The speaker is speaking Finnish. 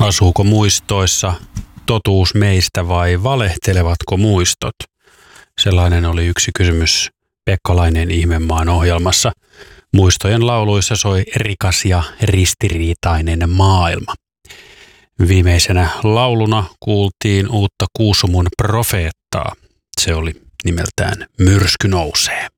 Asuuko muistoissa totuus meistä vai valehtelevatko muistot? Sellainen oli yksi kysymys Pekka Laineen Ihmemaan ohjelmassa. Muistojen lauluissa soi rikas ja ristiriitainen maailma. Viimeisenä lauluna kuultiin uutta Kuusumun profeettaa. Se oli nimeltään Myrsky nousee.